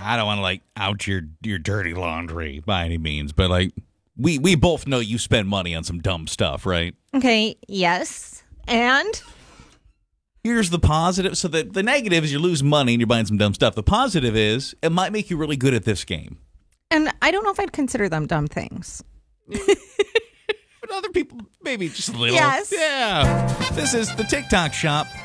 I don't want to like out your dirty laundry by any means, but like we both know you spend money on some dumb stuff, right? Okay, yes. And Here's the positive. So the negative is you lose money and you're buying some dumb stuff. The positive is it might make you really good at this game. and I don't know if I'd consider them dumb things. But other people, maybe just a little. Yes. Yeah. This is the TikTok Shop.